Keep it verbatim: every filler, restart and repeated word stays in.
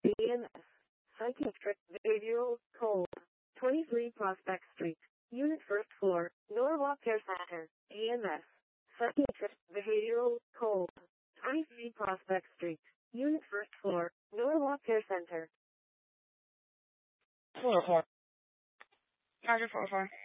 A M S, Psychiatric Behavioral Cold, twenty-three Prospect Street, Unit First Floor, Norwalk Care Center. A M S, Psychiatric Behavioral Cold, twenty-three Prospect Street, Unit First Floor, Norwalk Care Center. four oh four. Roger, four oh four.